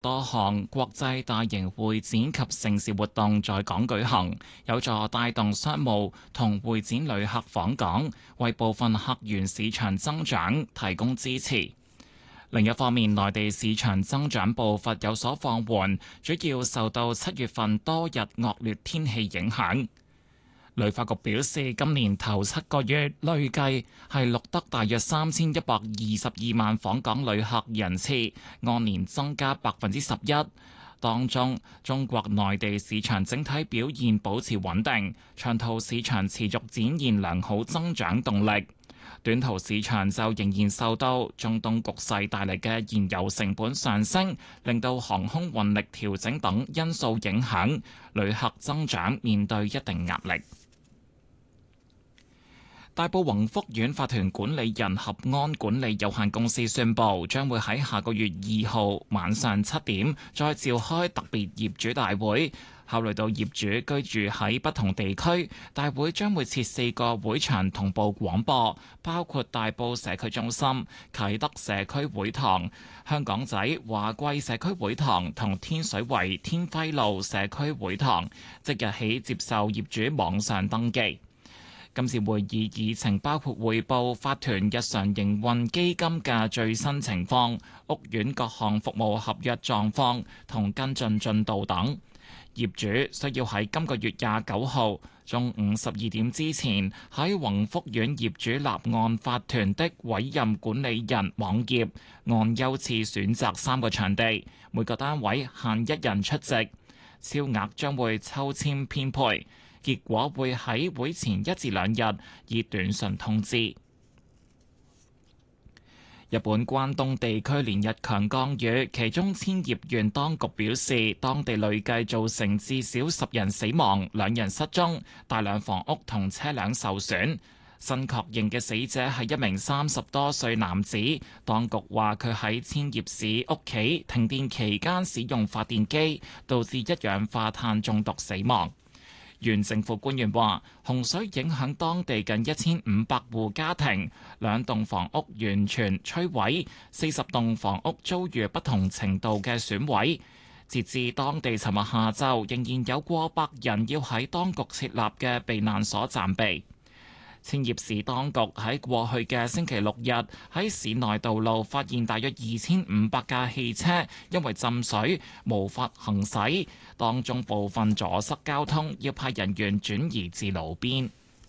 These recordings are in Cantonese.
多項國際大型會展及盛事活動在港舉行，有助帶動商務同會展旅客訪港，為部分客源市場增長提供支持。另一方面，內地市場增長步伐有所放緩，主要受到7月份多日惡劣天氣影響。旅發局表示，今年頭7個月累計係錄得大約3122萬訪港旅客人次，按年增加11%。當中，中國內地市場整體表現保持穩定，長途市場持續展現良好增長動力。短途市場就仍然受到中東局勢帶嚟嘅燃油成本上升，令到航空運力調整等因素影響，旅客增長面對一定壓力。大埔宏福苑法團管理人合安管理有限公司宣布，將會喺下個月2號晚上7點再召開特別業主大會。考慮到業主居住喺不同地區，大會將會設4個會場同步廣播，包括大埔社區中心、啟德社區會堂、香港仔華貴社區會堂同天水圍天輝路社區會堂，即日起接受業主網上登記。今次會議議程包括匯報法團日常營運基金嘅最新情況、屋苑各項服務合約狀況同跟進進度等。業主需要喺今個月29號中午12點之前喺宏福苑業主立案法團的委任管理人網頁按優次選擇3個場地，每個單位限1人出席，超額將會抽籤編配。結果會喺會前1至2日以短信通知。日本關東地區連日強降雨，其中千葉縣當局表示，當地累計造成至少10人死亡、2人失蹤，大量房屋同車輛受損。新確認嘅死者係一名30多歲男子，當局話佢喺千葉市屋企停電期間使用發電機，導致一氧化碳中毒死亡。縣政府官員話，洪水影響當地近1500戶家庭，2棟房屋完全摧毀，40棟房屋遭遇不同程度嘅損毀。截至當地尋日下晝，仍然有過百人要喺當局設立嘅避難所暫避。千葉市當局喺過去嘅星期6日喺市內道路發現大約2500架汽車因為浸水無法行駛，當中部分阻塞交通，要派人員轉移至路邊。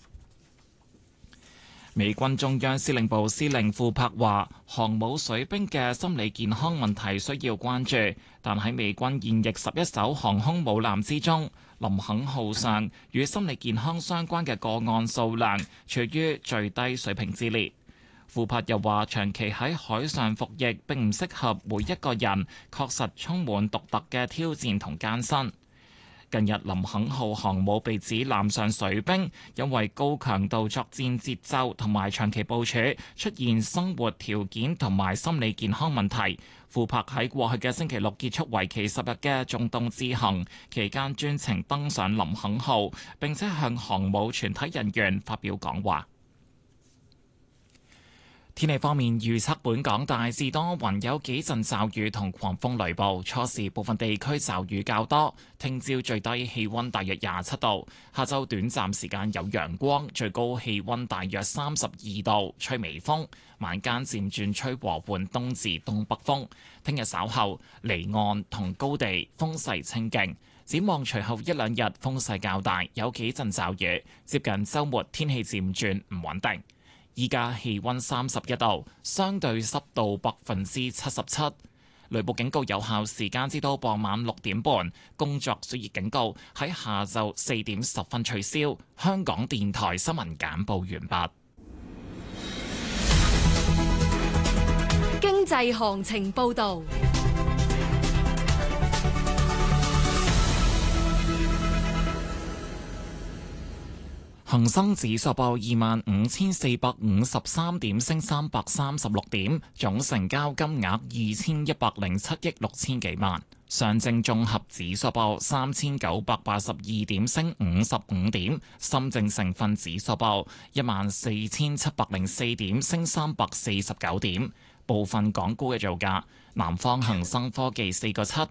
美軍中央司令部司令庫珀話，航母水兵嘅心理健康問題需要關注，但喺美軍現役11艘航空母艦之中，林肯號上與心理健康相關嘅個案數量處於最低水平之列。庫珀又話，長期喺海上服役並唔適合每一個人，確實充滿獨特嘅挑戰同艱辛。近日林肯號航母被指艦上水兵因為高強度作戰節奏同埋長期部署出現生活條件同埋心理健康問題。庫珀喺過去嘅星期6結束為期10日嘅中東之行期間，專程登上林肯號，並且向航母全體人員發表講話。天氣方面，預測本港大致多雲，有幾陣驟雨同狂風雷暴，初時部分地區驟雨較多。聽朝最低氣溫大約27度，下晝短暫時間有陽光，最高氣溫大約32度，吹微風，晚間漸轉吹和緩東至東北風。聽日稍後離岸同高地風勢清勁，展望隨後1-2日風勢較大，有幾陣驟雨。接近週末天氣漸轉唔穩定。依家氣溫31度，相對濕度77%。雷暴警告有效時間至到傍晚6點半。工作暑熱警告喺下晝4點10分取消。香港電台新聞簡報完畢。 經濟行情報導。 恒生指數報25,453點，升336點，總成交金額2,107億6千幾萬。上證綜合指數報3,982點，升55點。深證成分指數報14,704點，升349點。部分港股嘅造價： 南方恒生科技4個7，